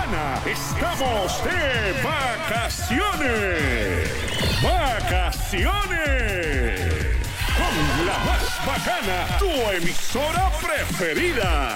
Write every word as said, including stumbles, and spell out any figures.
bacana, estamos de vacaciones. ¡Vacaciones! Con la más bacana, tu emisora preferida.